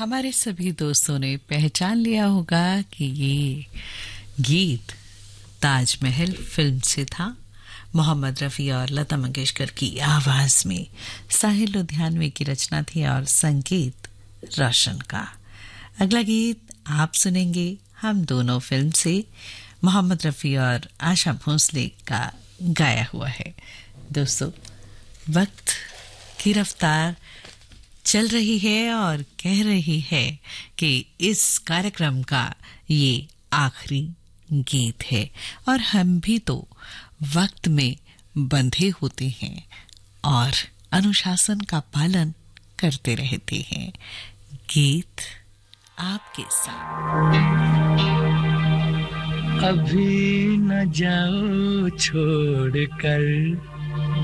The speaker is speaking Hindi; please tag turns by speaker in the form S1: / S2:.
S1: हमारे सभी दोस्तों ने पहचान लिया होगा कि ये गीत ताजमहल फिल्म से था। मोहम्मद रफ़ी और लता मंगेशकर की आवाज में साहिल लुधियानवी की रचना थी और संगीत रोशन का। अगला गीत आप सुनेंगे हम दोनों फिल्म से, मोहम्मद रफ़ी और आशा भोसले का गाया हुआ है। दोस्तों, वक्त की रफ्तार चल रही है और कह रही है कि इस कार्यक्रम का ये आखिरी गीत है और हम भी तो वक्त में बंधे होते हैं और अनुशासन का पालन करते रहते हैं। गीत आपके साथ।
S2: अभी न जाओ छोड़कर